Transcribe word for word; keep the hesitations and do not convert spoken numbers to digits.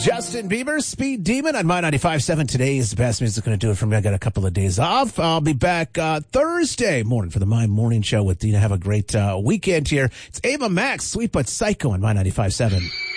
Justin Bieber, Speed Demon on My ninety-five point seven. Today's best music going to do it for me. I got a couple of days off. I'll be back uh, Thursday morning for the My Morning Show with Dina. Have a great uh, weekend here. It's Ava Max, Sweet But Psycho on My ninety-five point seven.